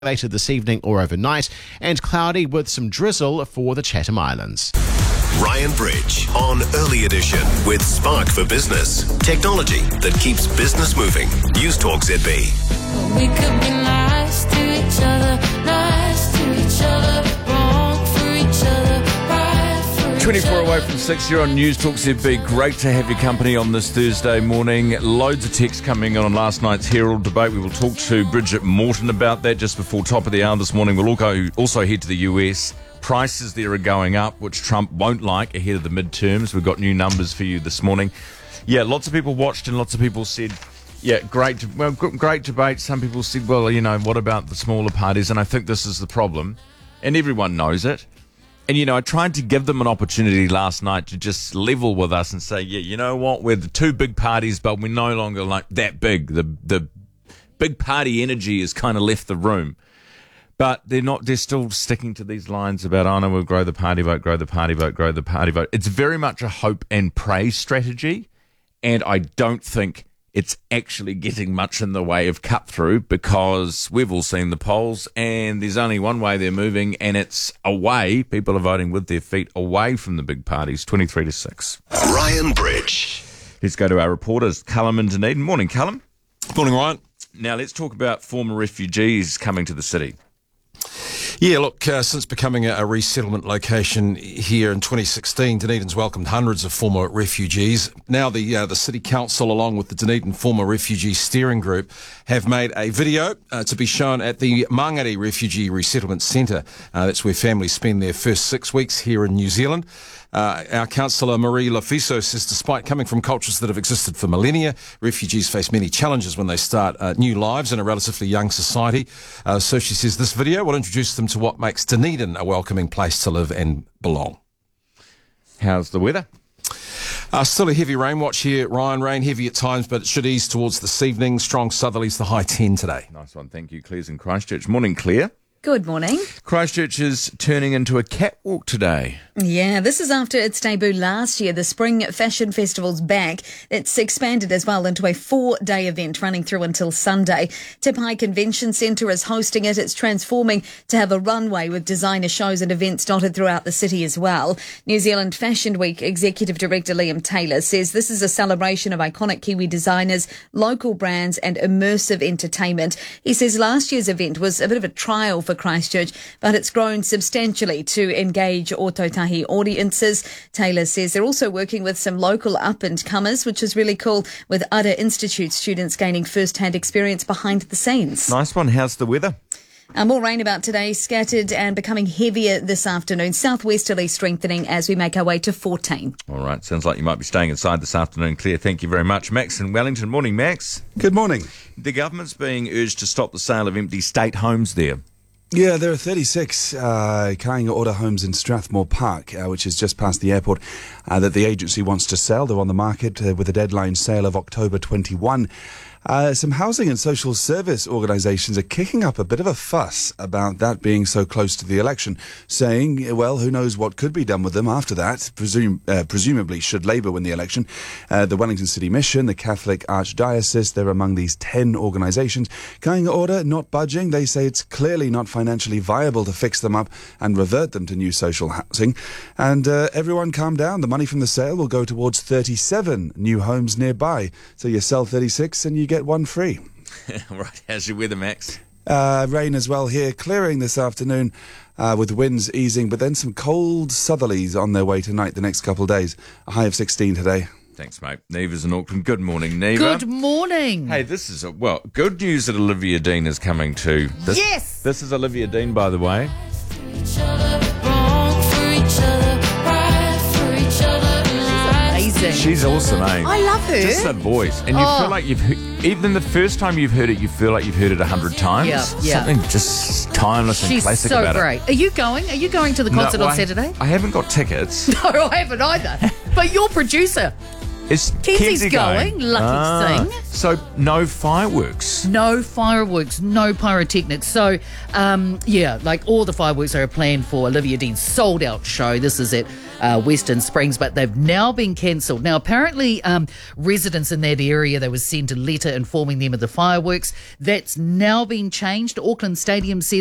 later this evening or overnight, and cloudy with some drizzle for the Chatham Islands. Ryan Bridge on Early Edition with Spark for Business. Technology that keeps business moving. News Talk ZB. We could be nice to each other, wrong for each other, right for each 24 other. away from 6, you're on News Talk ZB. Great to have your company on this Thursday morning. Loads of texts coming in on last night's Herald debate. We will talk to Bridget Morton about that just before top of the hour this morning. We'll also head to the US. Prices there are going up, which Trump won't like ahead of the midterms. We've got new numbers for you this morning. Yeah, lots of people watched and lots of people said, yeah, great debate. Some people said, well, you know, what about the smaller parties? And I think this is the problem. And everyone knows it. And, you know, I tried to give them an opportunity last night to just level with us and say, yeah, you know what? We're the two big parties, but we're no longer like that big. The big party energy has kind of left the room. But they're still sticking to these lines about, oh no, we'll grow the party vote, grow the party vote, grow the party vote. It's very much a hope and pray strategy. And I don't think it's actually getting much in the way of cut through, because we've all seen the polls and there's only one way they're moving, and it's away. People are voting with their feet away from the big parties, 23-6. Ryan Bridge. Let's go to our reporters, Callum and Dunedin. Morning, Callum. Morning, Ryan. Now let's talk about former refugees coming to the city. Yeah, look, since becoming a resettlement location here in 2016, Dunedin's welcomed hundreds of former refugees. Now the City Council, along with the Dunedin Former Refugee Steering Group, have made a video to be shown at the Mangere Refugee Resettlement Centre. That's where families spend their first 6 weeks here in New Zealand. Our councillor, Marie Lafiso, says despite coming from cultures that have existed for millennia, refugees face many challenges when they start new lives in a relatively young society. So she says this video will introduce them to what makes Dunedin a welcoming place to live and belong. How's the weather? Still a heavy rain watch here, Ryan. Rain heavy at times, but it should ease towards this evening. Strong southerlies, the high 10 today. Nice one. Thank you. Claire's in Christchurch. Morning, Claire. Good morning. Christchurch is turning into a catwalk today. Yeah, this is after its debut last year. The Spring Fashion Festival's back. It's expanded as well into a 4-day event running through until Sunday. Tipai Convention Centre is hosting it. It's transforming to have a runway with designer shows and events dotted throughout the city as well. New Zealand Fashion Week Executive Director Liam Taylor says this is a celebration of iconic Kiwi designers, local brands and immersive entertainment. He says last year's event was a bit of a trial for Christchurch, but it's grown substantially to engage Ōtautahi audiences. Taylor says they're also working with some local up-and-comers, which is really cool, with Ada Institute students gaining first-hand experience behind the scenes. Nice one. How's the weather? More rain about today, scattered and becoming heavier this afternoon. Southwesterly strengthening as we make our way to 14. All right. Sounds like you might be staying inside this afternoon, Claire. Thank you very much. Max in Wellington. Morning, Max. Good morning. The government's being urged to stop the sale of empty state homes there. Yeah, there are 36 Kāinga Ora homes in Strathmore Park, which is just past the airport, that the agency wants to sell. They're on the market with a deadline sale of October 21. Some housing and social service organisations are kicking up a bit of a fuss about that being so close to the election, saying, well, who knows what could be done with them after that, presumably should Labour win the election. The Wellington City Mission, the Catholic Archdiocese, they're among these 10 organisations. Kāinga Ora not budging. They say it's clearly not financially viable to fix them up and revert them to new social housing. And everyone calm down. The money from the sale will go towards 37 new homes nearby. So you sell 36 and you get one free. Right. How's your weather, Max? Rain as well here, clearing this afternoon with winds easing, but then some cold southerlies on their way tonight the next couple of days. A high of 16 today. Thanks, mate. Neva's in Auckland. Good morning, Neva. Good morning. Hey, this is good news that Olivia Dean is coming too. Yes! This is Olivia Dean, by the way. Each other, wrong for each other, right for each other. Amazing. She's awesome, eh? I love her. Just that voice. And you feel like even the first time you've heard it, you feel like you've heard it 100 times. Yeah. Something just timeless and She's classic so about great. it. Are you going? Are you going to the concert on Saturday? I haven't got tickets. No, I haven't either. But your producer. Is Kenzie's going. Lucky thing. So no fireworks. No fireworks, no pyrotechnics. So, like all the fireworks are planned for Olivia Dean's sold-out show. This is at Western Springs, but they've now been cancelled. Now, apparently, residents in that area, they were sent a letter informing them of the fireworks. That's now been changed. Auckland Stadium says